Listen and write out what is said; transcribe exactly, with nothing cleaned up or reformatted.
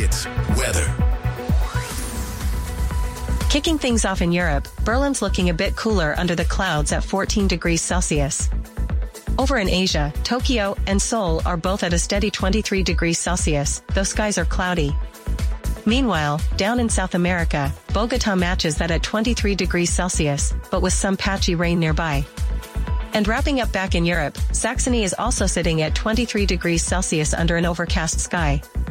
It's weather. Kicking things off in Europe, Berlin's looking a bit cooler under the clouds at fourteen degrees Celsius. Over in Asia, Tokyo and Seoul are both at a steady twenty-three degrees Celsius, though skies are cloudy. Meanwhile, down in South America, Bogota matches that at twenty-three degrees Celsius, but with some patchy rain nearby. And wrapping up back in Europe, Saxony is also sitting at twenty-three degrees Celsius under an overcast sky.